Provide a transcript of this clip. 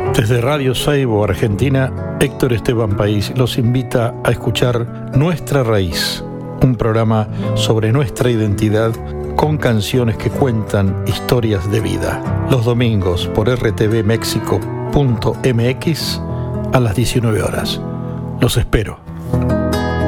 Desde Radio Saibo, Argentina, Héctor Esteban País los invita a escuchar Nuestra Raíz, un programa sobre nuestra identidad con canciones que cuentan historias de vida. Los domingos por rtvmexico.mx a las 19 horas. Los espero.